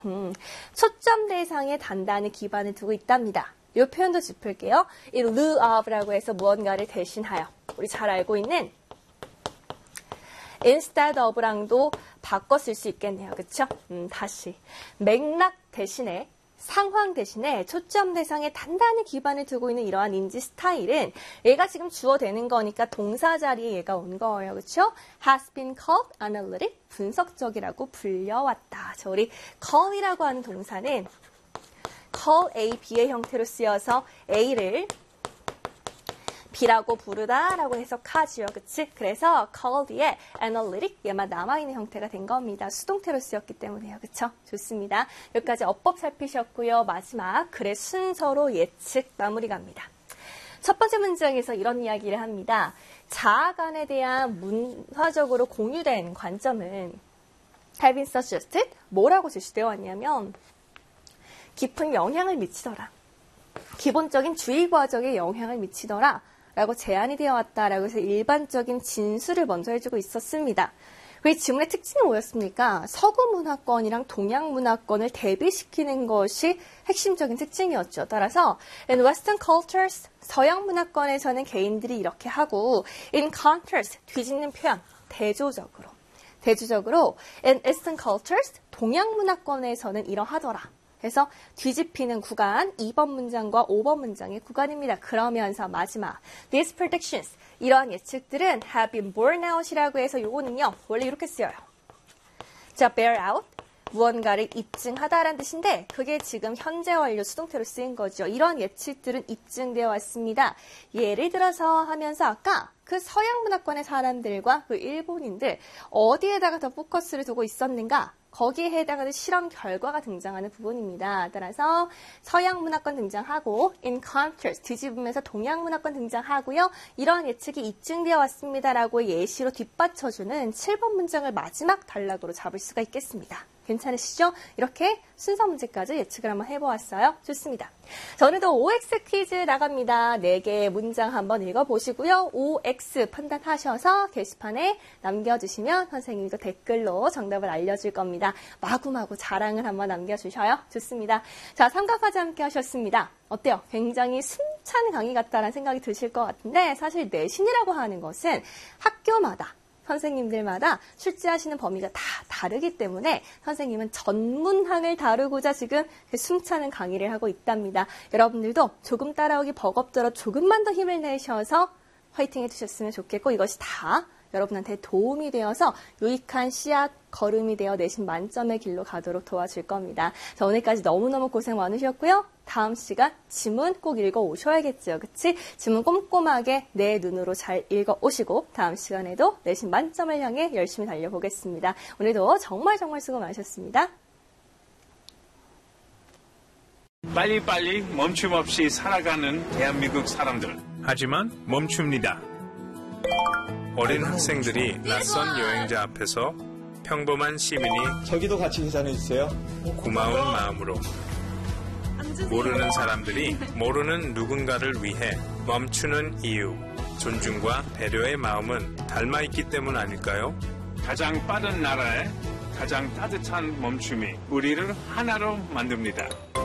초점 대상에 단단히 기반을 두고 있답니다. 이 표현도 짚을게요. 이 lieu of라고 해서 무언가를 대신하여. 우리 잘 알고 있는 instead of랑도 바꿔 쓸 수 있겠네요. 그쵸? 다시. 맥락 대신에 상황 대신에 초점 대상에 단단히 기반을 두고 있는 이러한 인지 스타일은 얘가 지금 주어되는 거니까 동사 자리에 얘가 온 거예요. 그렇죠? has been called analytic, 분석적이라고 불려왔다. 자, 우리 call이라고 하는 동사는 call A, B의 형태로 쓰여서 A를 B라고 부르다라고 해석하지요. 그치? 그래서 call 뒤에 analytic 얘만 남아있는 형태가 된 겁니다. 수동태로 쓰였기 때문에요. 그쵸? 좋습니다. 여기까지 어법 살피셨고요. 마지막 글의 순서로 예측 마무리 갑니다. 첫 번째 문장에서 이런 이야기를 합니다. 자아간에 대한 문화적으로 공유된 관점은 have been suggested 뭐라고 제시되어 왔냐면 깊은 영향을 미치더라. 기본적인 주의 과정에 영향을 미치더라. 라고 제안이 되어 왔다라고 해서 일반적인 진술을 먼저 해주고 있었습니다. 이 지문의 특징은 뭐였습니까? 서구 문화권이랑 동양 문화권을 대비시키는 것이 핵심적인 특징이었죠. 따라서 in Western cultures, 서양 문화권에서는 개인들이 이렇게 하고 in contrast, 뒤집는 표현, 대조적으로 in Eastern cultures, 동양 문화권에서는 이러하더라. 그래서 뒤집히는 구간 2번 문장과 5번 문장의 구간입니다. 그러면서 마지막 These predictions, 이러한 예측들은 have been borne out이라고 해서 요거는요. 원래 이렇게 쓰여요. 자, bear out, 무언가를 입증하다라는 뜻인데 그게 지금 현재 완료 수동태로 쓰인 거죠. 이러한 예측들은 입증되어 왔습니다. 예를 들어서 하면서 아까 그 서양 문화권의 사람들과 그 일본인들 어디에다가 더 포커스를 두고 있었는가? 거기에 해당하는 실험 결과가 등장하는 부분입니다. 따라서 서양 문화권 등장하고 in contrast, 뒤집으면서 동양 문화권 등장하고요. 이러한 예측이 입증되어 왔습니다라고 예시로 뒷받쳐주는 7번 문장을 마지막 단락으로 잡을 수가 있겠습니다. 괜찮으시죠? 이렇게 순서 문제까지 예측을 한번 해보았어요. 좋습니다. 자, 오늘도 OX 퀴즈 나갑니다. 4개의 문장 한번 읽어보시고요. OX 판단하셔서 게시판에 남겨주시면 선생님도 댓글로 정답을 알려줄 겁니다. 마구마구 자랑을 한번 남겨주셔요. 좋습니다. 자, 삼각까지 함께 하셨습니다. 어때요? 굉장히 숨찬 강의 같다라는 생각이 드실 것 같은데 사실 내신이라고 하는 것은 학교마다 선생님들마다 출제하시는 범위가 다 다르기 때문에 선생님은 전문항을 다루고자 지금 숨차는 강의를 하고 있답니다. 여러분들도 조금 따라오기 버겁더라도 조금만 더 힘을 내셔서 화이팅 해주셨으면 좋겠고 이것이 다 여러분한테 도움이 되어서 유익한 씨앗 걸음이 되어 내신 만점의 길로 가도록 도와줄 겁니다. 자, 오늘까지 너무너무 고생 많으셨고요. 다음 시간 지문 꼭 읽어 오셔야겠죠. 그치? 지문 꼼꼼하게 내 눈으로 잘 읽어 오시고 다음 시간에도 내신 만점을 향해 열심히 달려보겠습니다. 오늘도 정말 수고 많으셨습니다. 빨리빨리 멈춤 없이 살아가는 대한민국 사람들. 하지만 멈춥니다. 어린 학생들이 낯선 여행자 앞에서 평범한 시민이 저기도 같이 계산해주세요. 고마운 마음으로 모르는 사람들이 모르는 누군가를 위해 멈추는 이유, 존중과 배려의 마음은 닮아있기 때문 아닐까요? 가장 빠른 나라에 가장 따뜻한 멈춤이 우리를 하나로 만듭니다.